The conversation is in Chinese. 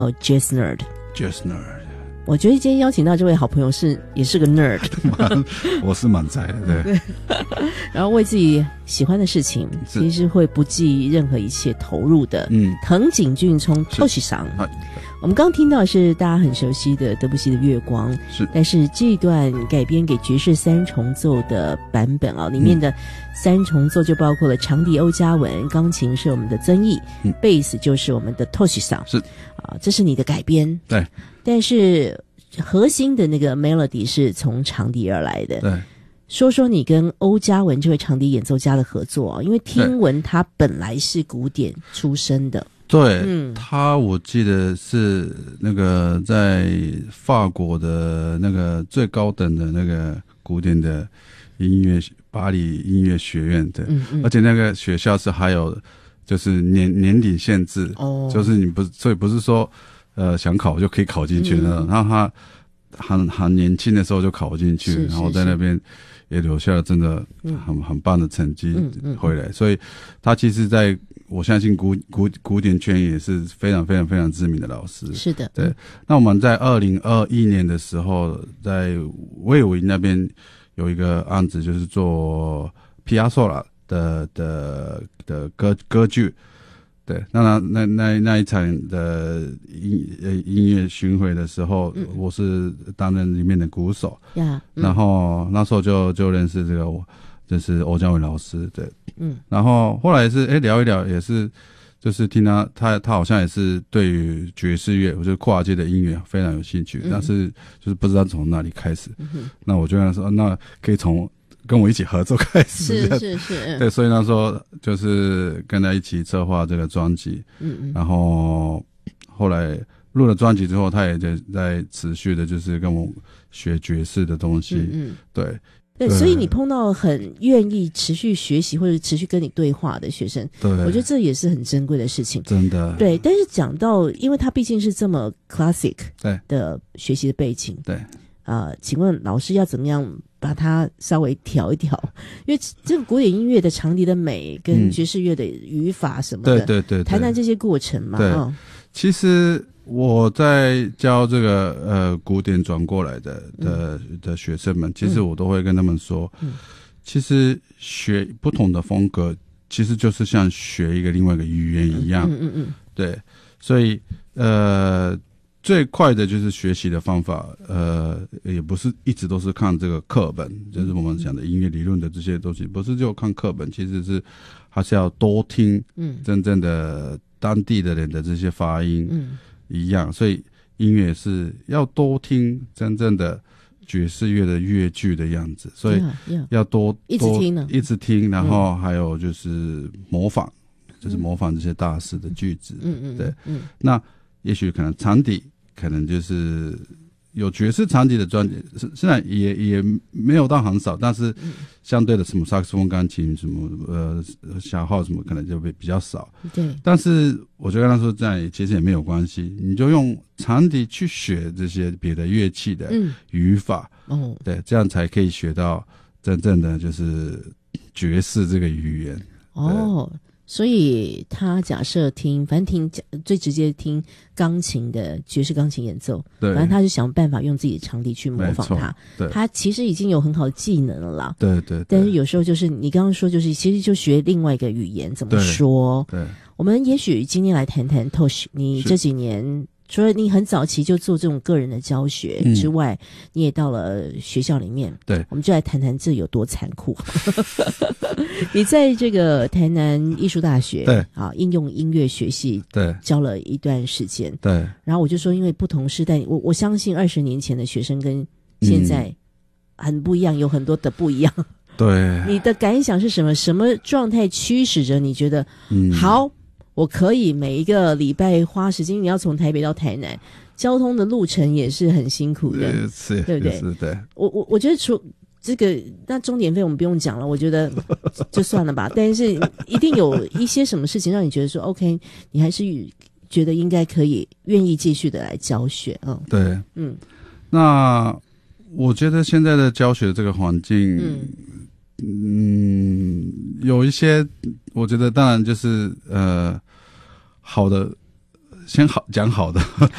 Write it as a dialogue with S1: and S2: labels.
S1: Jazz Nerd。
S2: Jazz Nerd，
S1: 我觉得今天邀请到这位好朋友也是个 nerd，
S2: 我是蛮宅的，对。
S1: 然后为自己喜欢的事情，其实会不计任何一切投入的。藤井俊聪 Toshi 桑。我们刚刚听到的是大家很熟悉的德布西的《月光》，是，但是这段改编给爵士三重奏的版本里面的三重奏就包括了长笛欧嘉文，钢琴是我们的曾毅，贝斯就是我们的 Toshi 桑，是这是你的改编，对，但是核心的那个 melody 是从长笛而来的，对。说说你跟欧嘉文这位长笛演奏家的合作，因为听闻他本来是古典出身的。
S2: 对，他我记得是那个在法国的那个最高等的那个古典的音乐巴黎音乐学院的，而且那个学校是还有就是年龄限制，就是你所以不是说想考就可以考进去的，然后他很年轻的时候就考进去，然后在那边也留下了真的很棒的成绩回来，所以他其实在我相信古典圈也是非常非常非常知名的老师。是的，对。那我们在2021年的时候，在魏武营那边有一个案子，就是做皮亚索拉的歌剧。对，那一场的音乐巡回的时候，我是担任里面的鼓手，然后那时候就认识这个就是欧嘉文老师，对，然后后来是聊一聊，也是就是听他好像也是对于爵士乐，我觉得跨界的音乐非常有兴趣，但是就是不知道从哪里开始，那我就跟他说，那可以从跟我一起合作开始，是，对，所以那时候就是跟他一起策划这个专辑，然后后来录了专辑之后，他也在持续的就是跟我学爵士的东西，对，
S1: 所以你碰到很愿意持续学习或者持续跟你对话的学生，对，我觉得这也是很珍贵的事情，真的，对。但是讲到，因为他毕竟是这么 classic 的学习的背景，对，请问老师要怎么样把它稍微调一调？因为这个古典音乐的长笛的美跟爵士乐的语法什么的，对，谈谈这些过程嘛。对，
S2: 其实我在教这个古典转过来的学生们，其实我都会跟他们说，其实学不同的风格，其实就是像学另外一个语言一样，对，所以最快的就是学习的方法，也不是一直都是看这个课本，就是我们讲的音乐理论的这些东西，不是就看课本，其实是还是要多听，真正的当地的人的这些发音，一样，所以音乐是要多听真正的爵士乐的乐句的样子，所以要一直听，然后还有就是模仿，就是模仿这些大师的句子，对，那也许可能长笛，可能就是有爵士长笛的专辑，虽然也没有到很少，但是相对的什么萨克斯风、钢琴什么小号什么，可能就比较少。对，但是我就跟他说，这样其实也没有关系，你就用长笛去学这些别的乐器的语法，对，这样才可以学到真正的就是爵士这个语言。
S1: 所以他假设反正最直接听钢琴的爵士钢琴演奏，反正他就想办法用自己的长笛去模仿它。他其实已经有很好的技能了啦。对。但是有时候就是你刚刚说，就是其实就学另外一个语言怎么说。对。我们也许今天来谈谈 Toshi， 你这几年除了你很早期就做这种个人的教学之外，你也到了学校里面。对，我们就来谈谈这有多残酷。你在这个台南艺术大学应用音乐学系教了一段时间。对，然后我就说，因为不同时代，我相信20年前的学生跟现在很不一样，有很多的不一样。对，你的感想是什么？什么状态驱使着你觉得好？我可以每一个礼拜花时间，你要从台北到台南，交通的路程也是很辛苦的，对不对？是对。我觉得除这个，那钟点费我们不用讲了，我觉得就算了吧。但是一定有一些什么事情让你觉得说 ，OK， 你还是觉得应该可以愿意继续的来教学。对，
S2: 那我觉得现在的教学这个环境，有一些，我觉得当然就是好的先讲好的，